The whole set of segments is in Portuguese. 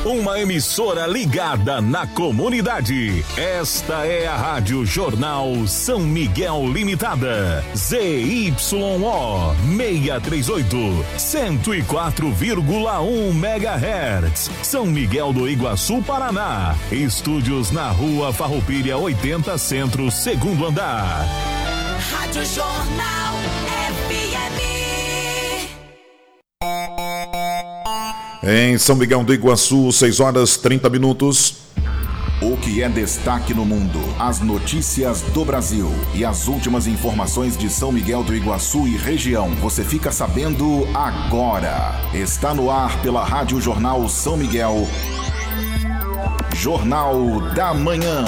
uma emissora ligada na comunidade. Esta é a Rádio Jornal São Miguel Limitada. ZYO 638, 104,1 MHz. São Miguel do Iguaçu, Paraná. Estúdios na Rua Farroupilha 80 Centro, segundo andar. Rádio Jornal FM. Em São Miguel do Iguaçu, 6h30. O que é destaque no mundo, as notícias do Brasil e as últimas informações de São Miguel do Iguaçu e região, você fica sabendo agora. Está no ar pela Rádio Jornal São Miguel, Jornal da Manhã.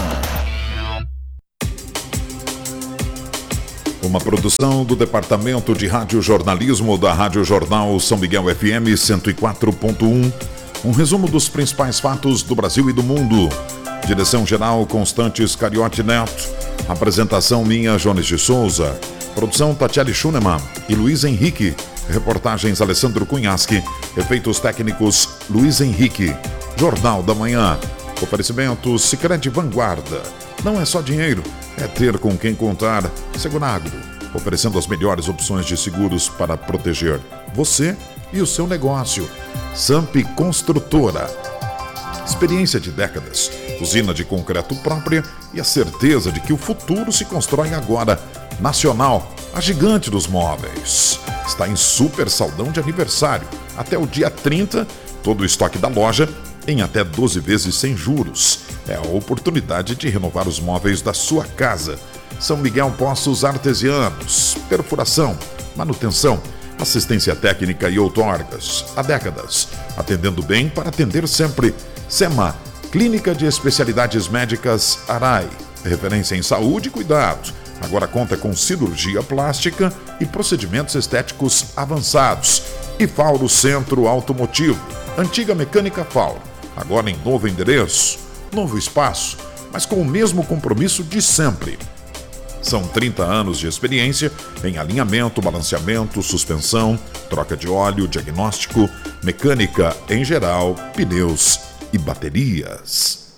Uma produção do Departamento de Rádio Jornalismo da Rádio Jornal São Miguel FM 104.1. Um resumo dos principais fatos do Brasil e do mundo. Direção-geral Constantes Cariotti Neto. Apresentação minha, Jones de Souza. Produção Tatiele Schunemann e Luiz Henrique. Reportagens Alessandro Cunhaschi. Efeitos técnicos Luiz Henrique. Jornal da Manhã. Oferecimento Sicredi Vanguarda. Não é só dinheiro, é ter com quem contar. Seguragro, oferecendo as melhores opções de seguros para proteger você e o seu negócio. Samp Construtora. Experiência de décadas, usina de concreto própria e a certeza de que o futuro se constrói agora. Nacional, a gigante dos móveis. Está em super saldão de aniversário. Até o dia 30, todo o estoque da loja em até 12 vezes sem juros. É a oportunidade de renovar os móveis da sua casa. São Miguel Poços Artesianos, perfuração, manutenção, assistência técnica e outorgas. Há décadas, atendendo bem para atender sempre. SEMA, Clínica de Especialidades Médicas Arai, referência em saúde e cuidado. Agora conta com cirurgia plástica e procedimentos estéticos avançados. E Fauro Centro Automotivo, antiga Mecânica Fauro, agora em novo endereço, novo espaço, mas com o mesmo compromisso de sempre. São 30 anos de experiência em alinhamento, balanceamento, suspensão, troca de óleo, diagnóstico, mecânica em geral, pneus e baterias.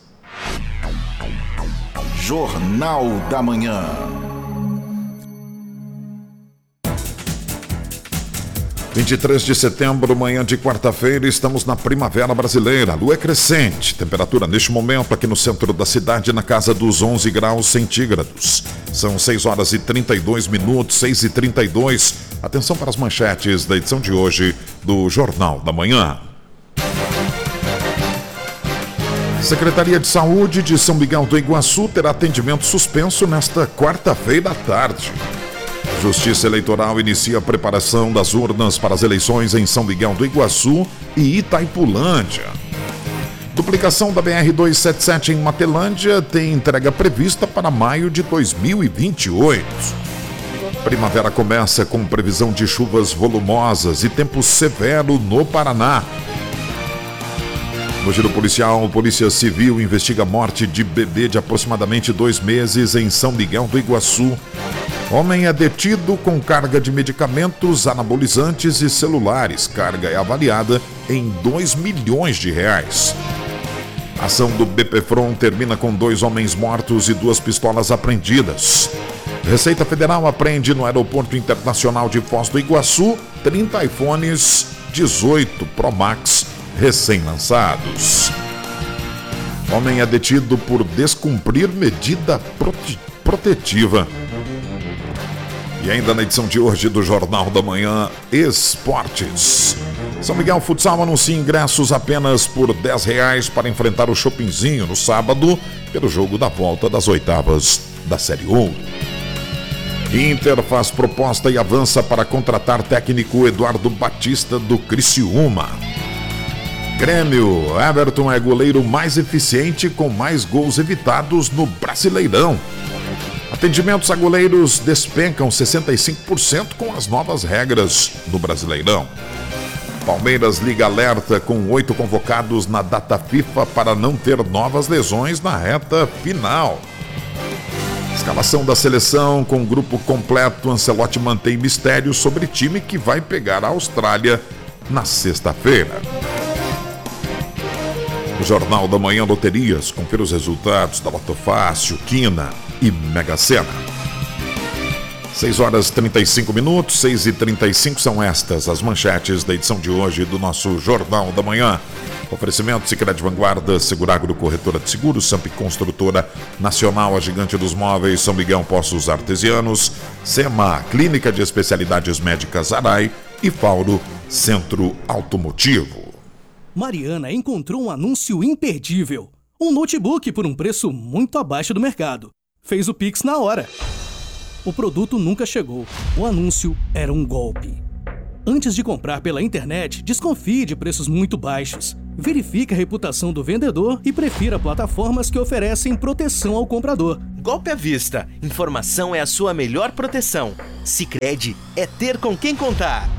Jornal da Manhã. 23 de setembro, manhã de quarta-feira, estamos na primavera brasileira. Lua é crescente, temperatura neste momento aqui no centro da cidade na casa dos 11 graus centígrados. São 6h32, 6h32. Atenção para as manchetes da edição de hoje do Jornal da Manhã. Secretaria de Saúde de São Miguel do Iguaçu terá atendimento suspenso nesta quarta-feira à tarde. Justiça Eleitoral inicia a preparação das urnas para as eleições em São Miguel do Iguaçu e Itaipulândia. Duplicação da BR-277 em Matelândia tem entrega prevista para maio de 2028. Primavera começa com previsão de chuvas volumosas e tempo severo no Paraná. No giro policial, Polícia Civil investiga a morte de bebê de aproximadamente 2 meses em São Miguel do Iguaçu. Homem é detido com carga de medicamentos, anabolizantes e celulares. Carga é avaliada em R$2 milhões. A ação do BPFRON termina com 2 homens mortos e 2 pistolas apreendidas. Receita Federal apreende no Aeroporto Internacional de Foz do Iguaçu 30 iPhones 18 Pro Max recém-lançados. Homem é detido por descumprir medida protetiva. E ainda na edição de hoje do Jornal da Manhã, Esportes. São Miguel Futsal anuncia ingressos apenas por R$10 para enfrentar o Chopinzinho no sábado, pelo jogo da volta das oitavas da Série Ouro. Inter faz proposta e avança para contratar técnico Eduardo Batista do Criciúma. Grêmio, Everton é goleiro mais eficiente com mais gols evitados no Brasileirão. Atendimentos a goleiros despencam 65% com as novas regras do Brasileirão. Palmeiras liga alerta com 8 convocados na data FIFA para não ter novas lesões na reta final. Escalação da seleção com grupo completo. Ancelotti mantém mistério sobre time que vai pegar a Austrália na sexta-feira. Jornal da Manhã Loterias. Confira os resultados da Loto Fácil, Quina e Mega Sena. 6 horas 35 minutos, 6h35 são estas as manchetes da edição de hoje do nosso Jornal da Manhã. Oferecimento Sicredi Vanguarda, Seguragro, Corretora de Seguros, Samp Construtora Nacional, a Gigante dos Móveis, São Miguel Poços Artesianos, SEMA, Clínica de Especialidades Médicas Arai e Fauro Centro Automotivo. Mariana encontrou um anúncio imperdível. Um notebook por um preço muito abaixo do mercado. Fez o Pix na hora. O produto nunca chegou. O anúncio era um golpe. Antes de comprar pela internet, desconfie de preços muito baixos. Verifique a reputação do vendedor e prefira plataformas que oferecem proteção ao comprador. Golpe à vista. Informação é a sua melhor proteção. Sicredi é ter com quem contar.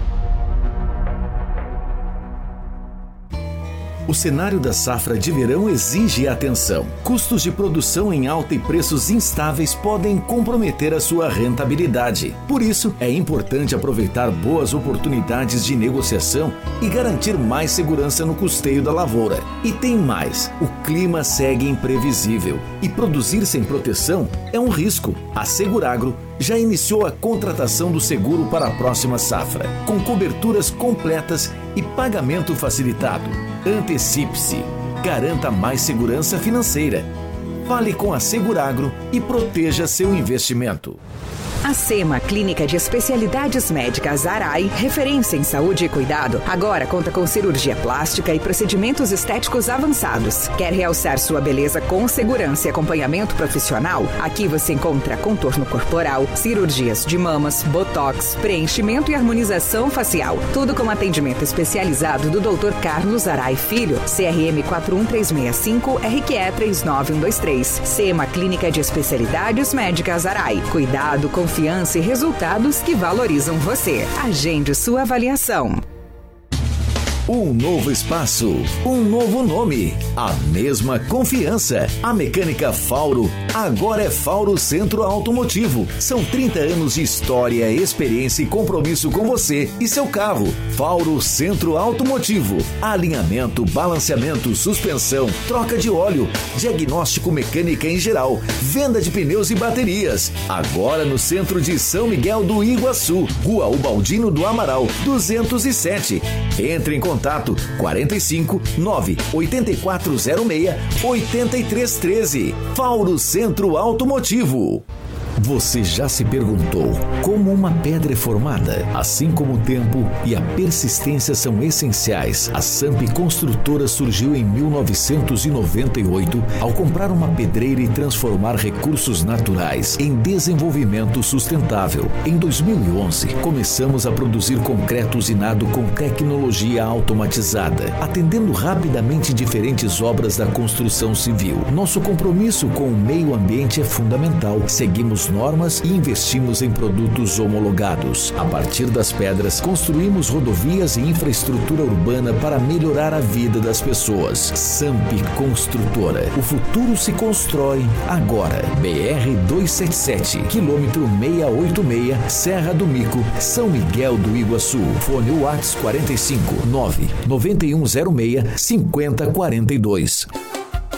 O cenário da safra de verão exige atenção. Custos de produção em alta e preços instáveis podem comprometer a sua rentabilidade. Por isso, é importante aproveitar boas oportunidades de negociação e garantir mais segurança no custeio da lavoura. E tem mais, o clima segue imprevisível e produzir sem proteção é um risco. A Seguragro já iniciou a contratação do seguro para a próxima safra, com coberturas completas e pagamento facilitado. Antecipe-se. Garanta mais segurança financeira. Fale com a Seguragro e proteja seu investimento. A SEMA, Clínica de Especialidades Médicas Arai, referência em saúde e cuidado, agora conta com cirurgia plástica e procedimentos estéticos avançados. Quer realçar sua beleza com segurança e acompanhamento profissional? Aqui você encontra contorno corporal, cirurgias de mamas, botox, preenchimento e harmonização facial. Tudo com atendimento especializado do Dr. Carlos Arai Filho, CRM 41365, RQE 39123. SEMA, Clínica de Especialidades Médicas Arai. Cuidado, confiança e resultados que valorizam você. Agende sua avaliação. Um novo espaço, um novo nome, a mesma confiança. A Mecânica Fauro agora é Fauro Centro Automotivo. São 30 anos de história, experiência e compromisso com você e seu carro. Fauro Centro Automotivo. Alinhamento, balanceamento, suspensão, troca de óleo, diagnóstico mecânica em geral, venda de pneus e baterias. Agora no centro de São Miguel do Iguaçu, Rua Ubaldino do Amaral, 207. Entre em contato 45 9 8406 8313. Fauro Centro Automotivo. Você já se perguntou como uma pedra é formada? Assim como o tempo e a persistência são essenciais, a Samp Construtora surgiu em 1998 ao comprar uma pedreira e transformar recursos naturais em desenvolvimento sustentável. Em 2011, começamos a produzir concreto usinado com tecnologia automatizada, atendendo rapidamente diferentes obras da construção civil. Nosso compromisso com o meio ambiente é fundamental. Seguimos normas e investimos em produtos homologados. A partir das pedras, construímos rodovias e infraestrutura urbana para melhorar a vida das pessoas. Samp Construtora. O futuro se constrói agora. BR-277, quilômetro 686, Serra do Mico, São Miguel do Iguaçu. Fone WhatsApp 45 9 9106 5042.